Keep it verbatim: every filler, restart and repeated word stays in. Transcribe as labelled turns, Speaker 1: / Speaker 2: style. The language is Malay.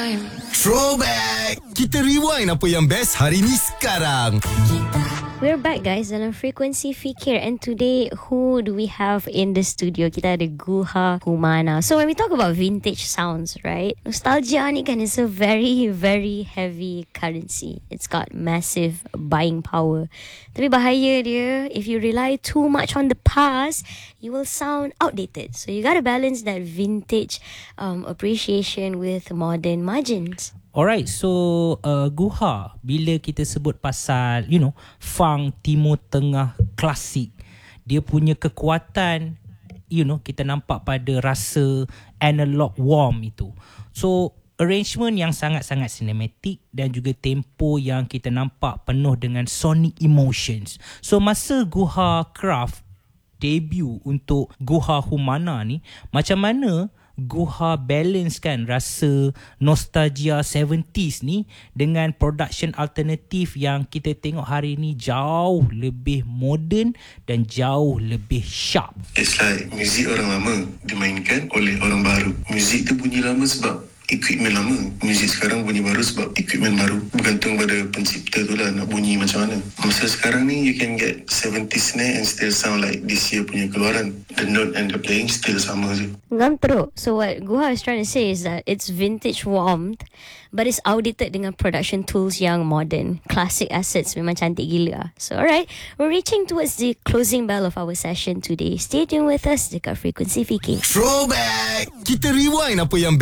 Speaker 1: Throwback! Kita rewind apa yang best hari ni sekarang.
Speaker 2: We're back, guys, dalam Frequency Fikir, and today who do we have in the studio? Kita ada Guha Humana. So when we talk about vintage sounds, right, nostalgia ni kan is a very very heavy currency. It's got massive buying power. Tapi bahaya dia, if you rely too much on the past, you will sound outdated. So you gotta balance that vintage um, appreciation with modern margins.
Speaker 3: Alright, so uh, Guha, bila kita sebut pasal, you know, funk Timur Tengah klasik, dia punya kekuatan, you know, kita nampak pada rasa analog warm itu. So, arrangement yang sangat-sangat cinematic dan juga tempo yang kita nampak penuh dengan sonic emotions. So, masa Guha Craft debut untuk Guha Humana ni, macam mana Guha balance kan rasa nostalgia seventies ni dengan production alternatif yang kita tengok hari ni jauh lebih moden dan jauh lebih sharp.
Speaker 4: It's like muzik orang lama dimainkan oleh orang baru. Muzik tu bunyi lama sebab equipment lama. Muzik sekarang bunyi baru sebab equipment baru. Bergantung pada pencipta tu lah nak bunyi macam mana. Masa sekarang ni you can get seventies snare and still sound like this year punya keluaran. The note and the playing still sama je.
Speaker 2: Ngam teruk. So what Guha is trying to say is that it's vintage warmth, but it's outdated dengan production tools yang modern. Classic assets memang cantik gila. So alright, we're reaching towards the closing bell of our session today. Stay tuned with us dekat Frequency Fikir.
Speaker 1: Throwback! Kita rewind apa yang best